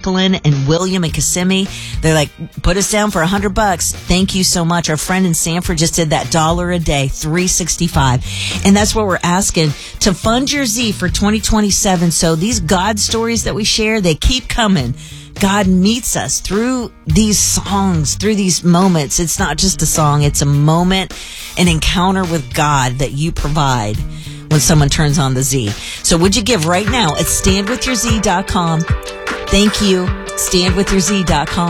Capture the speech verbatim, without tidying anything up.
Jacqueline and William and Kissimmee. They're like, put us down for a hundred bucks. Thank you so much. Our friend in Sanford just did that dollar a day, three sixty-five. And that's what we're asking to fund your Z for twenty twenty-seven. So these God stories that we share, they keep coming. God meets us through these songs, through these moments. It's not just a song. It's a moment, an encounter with God that you provide when someone turns on the Z. So would you give right now at stand with your z dot com? Thank you. stand with your z dot com.